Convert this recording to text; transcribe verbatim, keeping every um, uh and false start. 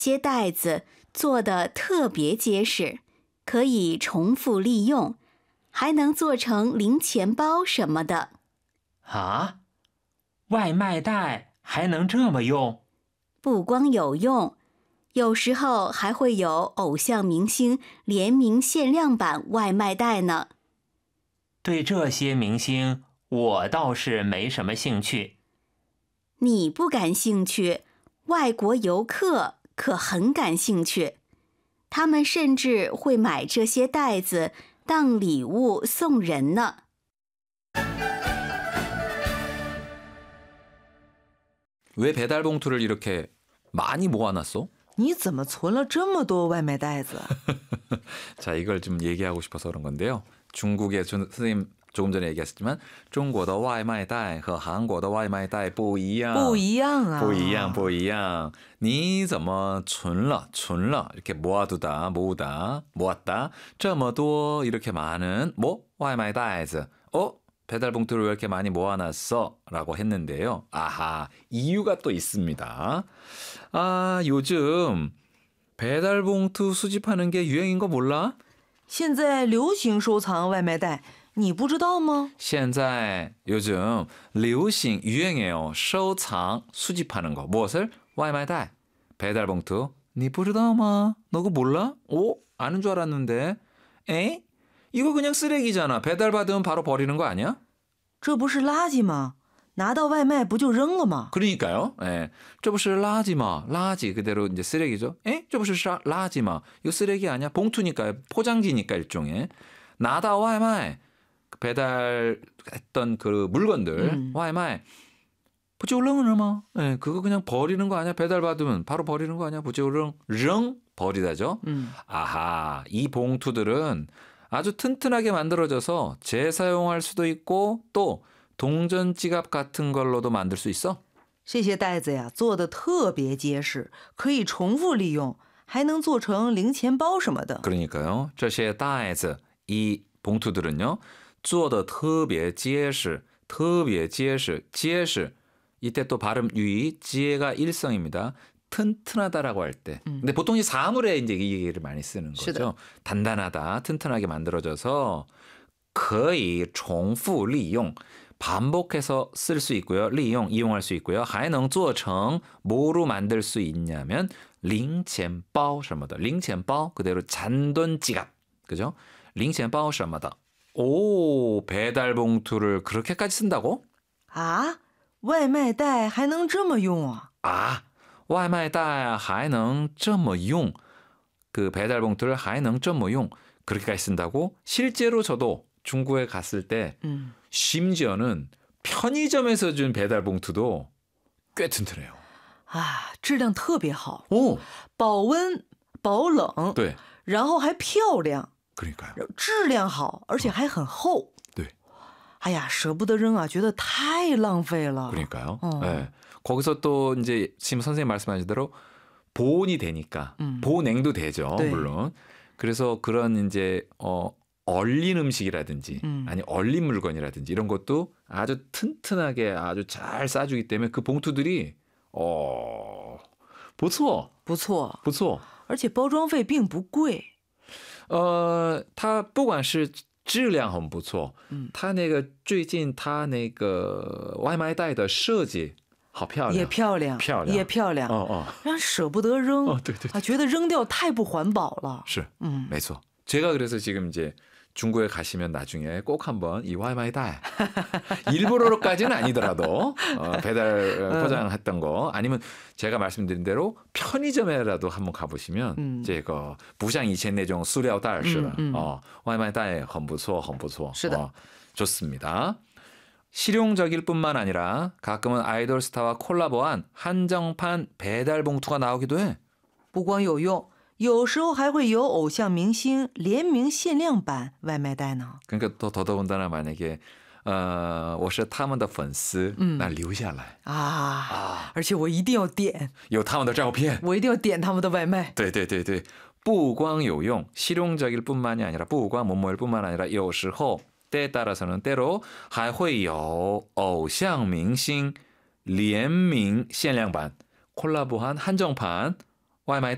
些袋子做得特别结实，可以重复利用，还能做成零钱包什么的。 啊，外卖袋还能这么用？ 不光有用，有时候还会有偶像明星联名限量版外卖袋呢。 对这些明星，我倒是没什么兴趣。 你不感兴趣，外国游客可很感兴趣，他们甚至会买这些袋子当礼物送人呢。 왜 배달 봉투를 이렇게 많이 모아놨어? 你怎么存了这么多外卖袋子？ 자, 이걸 좀 얘기하고 싶어서 그런 건데요. 중국의 전, 선생님 조금 전에 얘기했지만 중국의 와이마이袋和韩国的外卖袋不一样。 不一样啊。 不一样不一样。你怎么存了存了 이렇게 모아두다 모으다 모았다 这么多 이렇게 많은 뭐 와이마이 袋子 어? 배달 봉투를 왜 이렇게 많이 모아놨어? 라고 했는데요. 아하, 이유가 또 있습니다. 아, 요즘 배달 봉투 수집하는 게 유행인 거 몰라? 现在流行收藏外卖袋，你不知道吗？ 现在 요즘 流行 유행해요. 收藏 수집하는 거. 무엇을? 와이마이 袋 배달 봉투. 你不知道吗? 너 그거 몰라? 오, 아는 줄 알았는데. 에? 이거 그냥 쓰레기잖아. 배달 받으면 바로 버리는 거 아니야? 这不是垃圾吗？拿到外卖不就扔了吗？ 그러니까요. 예. 这不是垃圾吗?垃圾 그대로 이제 쓰레기죠. 에? 这不是垃圾吗? 이거 쓰레기 아니야? 봉투니까요. 포장지니까 일종의. 나다 와이마이 배달했던 그 물건들 음. 와이마이 不就扔了吗? 예, 그거 그냥 버리는 거 아니야? 배달 받으면 바로 버리는 거 아니야? 不就扔, 扔 버리다죠. 음. 아하, 이 봉투들은 아주 튼튼하게 만들어져서 재사용할 수도 있고 또 동전 지갑 같은 걸로도 만들 수 있어. 这些袋子呀，做的特别结实，可以重复利用，还能做成零钱包什么的。 그러니까요. 这些袋子, 이 봉투들은요. 做的特别结实,特别结实,结实. 이때 또 발음 유의, 지혜가 일성입니다. 튼튼하다라고 할 때. 음. 근데 보통 이 사물에 이제 이 얘기를 많이 쓰는 거죠. 是的. 단단하다, 튼튼하게 만들어져서 可以重复利用 반복해서 쓸 수 있고요. 利用 이용할 수 있고요. 还能做成 뭐로 만들 수 있냐면 零钱包什么的. 零钱包 그대로 잔돈 지갑. 그죠? 零钱包什么的. 오, 배달 봉투를 그렇게까지 쓴다고? 啊，外卖袋还能这么用啊？ 아, 外卖袋还能这么用. 그 배달 봉투를 还能这么用. 그렇게까지 쓴다고? 실제로 저도 중국에 갔을 때 음. 심지어는 편의점에서 준 배달 봉투도 꽤 튼튼해요. 啊，质量特别好， 오, 保温保冷， 네, 然后还漂亮， 그러니까요. 质量好，而且还很厚。 네, 哎呀，舍不得扔啊，觉得太浪费了。 그러니까요. 어. 네. 거기서 또 이제 지금 선생님 말씀하신 대로 보온이 되니까 음. 보냉도 되죠, 네. 물론. 그래서 그런 이제 어. 얼린 음식이라든지 음. 아니 얼린 물건이라든지 이런 것도 아주 튼튼하게 아주 잘 싸주기 때문에 그 봉투들이 어, 不错, 不错， 不错. 而且包装费并不贵。 呃，它不管是质量很不错， 嗯， 它那个最近它那个外卖袋的设计好漂亮， 也漂亮， 漂亮也漂亮， 哦哦， 让人舍不得扔。 哦对对对啊，觉得扔掉太不环保了。 是， 嗯， 没错. 제가 그래서 지금 이제 중국에 가시면 나중에 꼭 한번 이 와이마이 달 일부러까지는 아니더라도 어, 배달 포장했던 거 아니면 제가 말씀드린 대로 편의점에라도 한번 가보시면 음. 这个不像以前那种塑料袋似的 음, 음. 어, 와이마이 달很不错很不错是的. 어, 좋습니다. 실용적일 뿐만 아니라 가끔은 아이돌 스타와 콜라보한 한정판 배달 봉투가 나오기도 해. 不光有用，有时候还会有偶像明星联名限量版外卖袋呢。 그러니까 또 더더군다나 만약에 어, 我是他们的粉丝, 음. 那留下来啊，而且我一定要点， 有他们的照片， 我一定要点他们的外卖。 对对对对，不光有用, 실용적일 뿐만이 아니라 不光 뭐뭐일 뿐만 아니라 有时候 때에 따라서는 때로 还会有偶像明星联名限量版 콜라보한 한정판 外卖袋